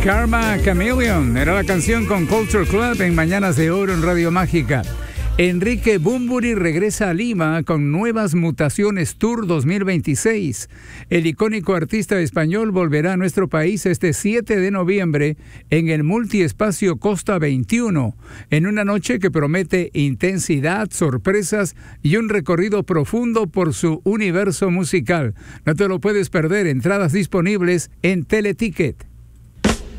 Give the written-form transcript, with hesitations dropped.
Karma Chameleon era la canción con Culture Club en Mañanas de Oro en Radio Mágica. Enrique Bunbury regresa a Lima con Nuevas Mutaciones Tour 2026. El icónico artista español volverá a nuestro país este 7 de noviembre en el Multiespacio Costa 21, en una noche que promete intensidad, sorpresas y un recorrido profundo por su universo musical. No te lo puedes perder, entradas disponibles en Teleticket.